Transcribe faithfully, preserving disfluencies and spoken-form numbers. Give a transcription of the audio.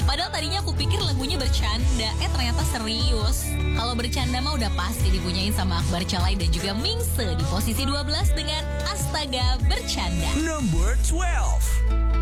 Padahal tadinya aku pikir lagunya bercanda, eh ternyata serius. Kalau bercanda mah udah pasti dipunyain sama Akbar Calai dan juga Mingse di posisi dua belas dengan Astaga Bercanda. Number twelve.